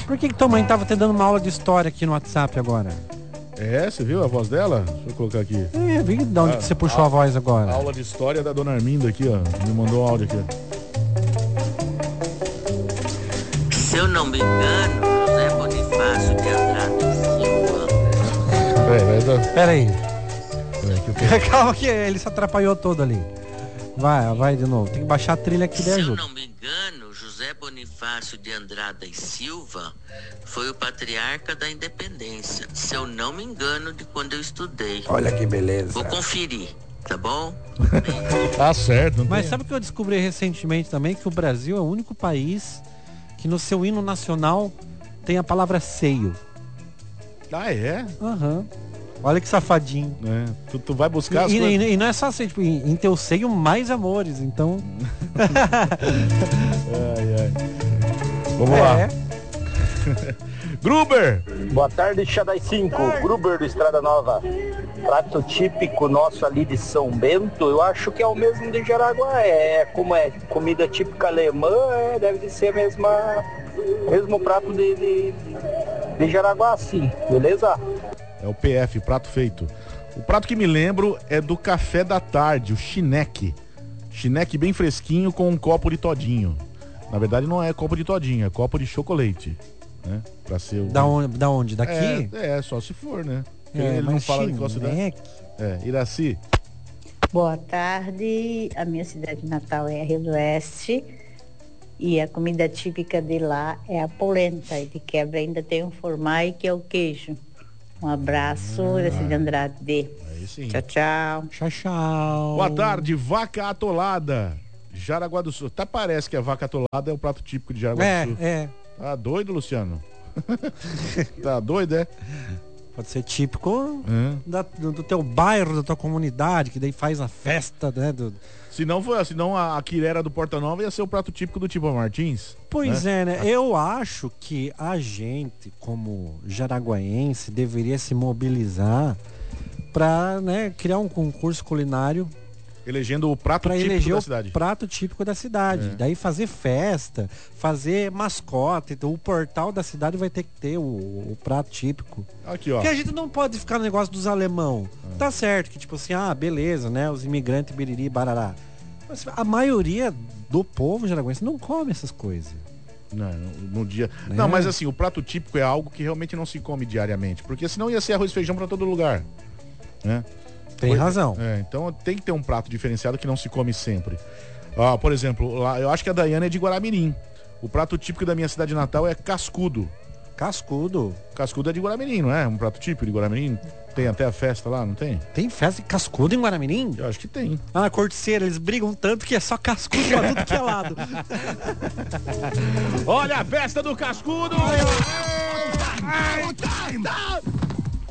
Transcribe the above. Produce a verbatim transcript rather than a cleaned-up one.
Por que que tua mãe tava te dando uma aula de história aqui no WhatsApp agora? É, você viu a voz dela? Deixa eu colocar aqui. É, vi de onde Ah, que você puxou a, a voz agora. A aula de história da dona Arminda aqui, ó. Me mandou um áudio aqui. Se eu não me engano, José Bonifácio de Andrade Silva. Peraí, peraí. Pera aí. Peraí, que eu tô... Calma que ele se atrapalhou todo ali. Vai, vai de novo. Tem que baixar a trilha aqui de Se eu ajuda. não me engano, José Bonifácio de Andrade e Silva foi o patriarca da independência. Se eu não me engano, de quando eu estudei. Olha que beleza. Vou conferir, tá bom? Tá certo. Não Mas tem... sabe o que eu descobri recentemente também? Que o Brasil é o único país que no seu hino nacional tem a palavra seio. Ah, é? Aham. Olha que safadinho. É. Tu, tu vai buscar as E, coisas... e, e não é só assim, tipo, em, em teu seio mais amores, então... Ai, ai. Vamos é. lá. Gruber! Boa tarde, Xadai cinco, Gruber do Estrada Nova. Prato típico nosso ali de São Bento, eu acho que é o mesmo de Jaraguá. É, como é comida típica alemã, é, deve ser a mesma, mesmo prato de, de, de Jaraguá, sim, beleza? É o P F, prato feito. O prato que me lembro é do café da tarde, o chineque. Chineque bem fresquinho com um copo de todinho. Na verdade não é copo de todinho, é copo de chocolate. Né? Pra ser o... Da onde? Da onde? Daqui? É, é, só se for, né? É, ele não fala que chineque. gosta da... É, Iraci. Boa tarde, a minha cidade natal é Rio do Oeste e a comida típica de lá é a polenta, e de quebra ainda tem um formai que é o queijo. Um abraço, ah, desse de Andrade. Aí sim. Tchau, tchau. Tchau, tchau. Boa tarde, vaca atolada. Jaraguá do Sul. Até parece que a vaca atolada é o prato típico de Jaraguá é, do Sul. É, Tá doido, Luciano? Tá doido, é? Pode ser típico é. da, do, do teu bairro, da tua comunidade, que daí faz a festa, né? Do... Se não for, senão a, a quirera do Porta Nova ia ser o prato típico do Tipo Martins. Pois né? é, né? Eu acho que a gente, como jaraguaense, deveria se mobilizar para, né, criar um concurso culinário elegendo o prato pra típico eleger da o cidade. prato típico da cidade. É. Daí fazer festa, fazer mascote. Então o portal da cidade vai ter que ter o, o prato típico. Aqui, ó. Porque a gente não pode ficar no negócio dos alemão. Ah. Tá certo que tipo assim, ah, beleza, né? Os imigrantes, biriri, barará. Mas a maioria do povo jaraguense não come essas coisas. Não, no, no dia. Né? Não, mas assim, o prato típico é algo que realmente não se come diariamente. Porque senão ia ser arroz e feijão pra todo lugar. Né? Tem razão. É, então tem que ter um prato diferenciado que não se come sempre. Ah, por exemplo, lá, eu acho que a Daiane é de Guaramirim. O prato típico da minha cidade natal é cascudo. Cascudo? Cascudo é de Guaramirim, não é? Um prato típico de Guaramirim. Tem até a festa lá, não tem? Tem festa de cascudo em Guaramirim? Eu acho que tem. Ah, na Corticeira, eles brigam tanto que é só cascudo pra tudo que é lado. Olha a festa do cascudo! Ai, ai, ai,